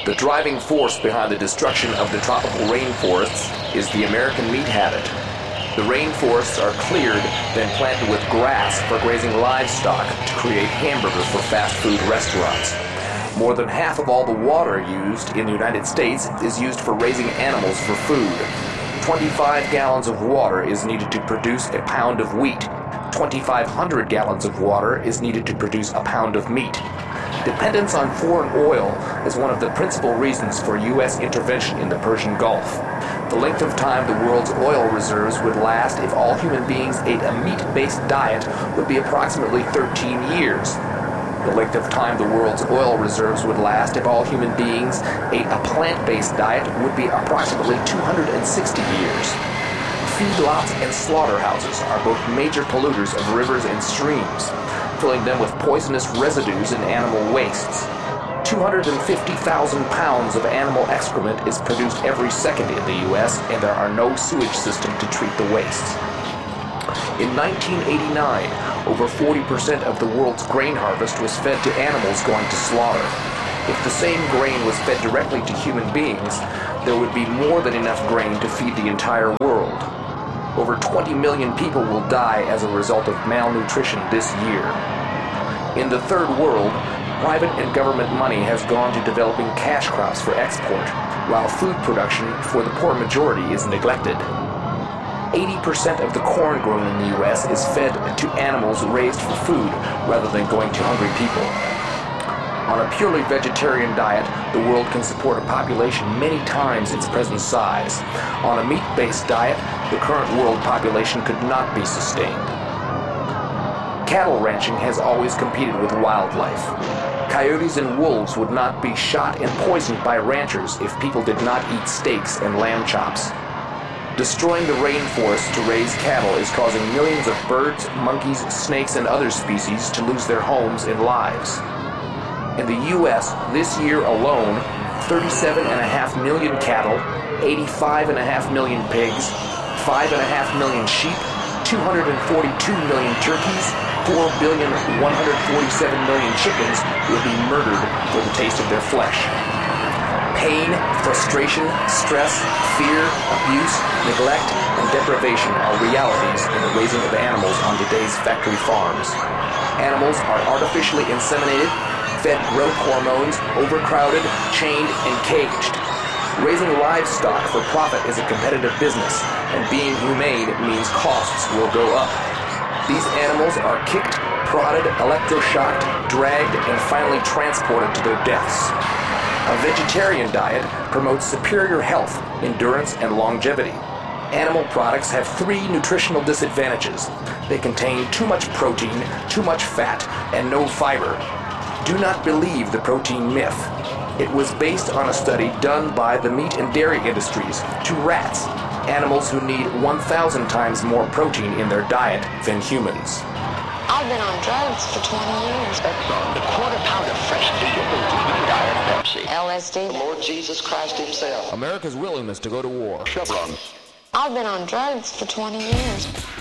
The driving force behind the destruction of the tropical rainforests is the American meat habit. The rainforests are cleared, then planted with grass for grazing livestock to create hamburgers for fast food restaurants. More than half of all the water used in the United States is used for raising animals for food. 25 gallons of water is needed to produce a pound of wheat. 2,500 gallons of water is needed to produce a pound of meat. Dependence on foreign oil is one of the principal reasons for U.S. intervention in the Persian Gulf. The length of time the world's oil reserves would last if all human beings ate a meat-based diet would be approximately 13 years. The length of time the world's oil reserves would last if all human beings ate a plant-based diet would be approximately 260 years. Feedlots and slaughterhouses are both major polluters of rivers and streams, filling them with poisonous residues and animal wastes. 250,000 pounds of animal excrement is produced every second in the U.S., and there are no sewage systems to treat the wastes. In 1989, over 40% of the world's grain harvest was fed to animals going to slaughter. If the same grain was fed directly to human beings, there would be more than enough grain to feed the entire world. Over 20 million people will die as a result of malnutrition this year. In the third world, private and government money has gone to developing cash crops for export, while food production for the poor majority is neglected. 80% of the corn grown in the U.S. is fed to animals raised for food rather than going to hungry people. On a purely vegetarian diet, the world can support a population many times its present size. On a meat-based diet, the current world population could not be sustained. Cattle ranching has always competed with wildlife. Coyotes and wolves would not be shot and poisoned by ranchers if people did not eat steaks and lamb chops. Destroying the rainforest to raise cattle is causing millions of birds, monkeys, snakes, and other species to lose their homes and lives. In the U.S., this year alone, 37.5 million cattle, 85.5 million pigs, 5.5 million sheep, 242 million turkeys, 4,147,000,000 chickens will be murdered for the taste of their flesh. Pain, frustration, stress, fear, abuse, neglect, and deprivation are realities in the raising of animals on today's factory farms. Animals are artificially inseminated, fed growth hormones, overcrowded, chained, and caged. Raising livestock for profit is a competitive business, and being humane means costs will go up. These animals are kicked, prodded, electroshocked, dragged, and finally transported to their deaths. A vegetarian diet promotes superior health, endurance, and longevity. Animal products have 3 nutritional disadvantages. They contain too much protein, too much fat, and no fiber. Do not believe the protein myth. It was based on a study done by the meat and dairy industries to rats, animals who need 1,000 times more protein in their diet than humans. I've been on drugs for 20 years. Exxon, the quarter pound of fresh deal with Diet Pepsi. LSD. The Lord Jesus Christ himself. America's willingness to go to war. Chevron. I've been on drugs for 20 years.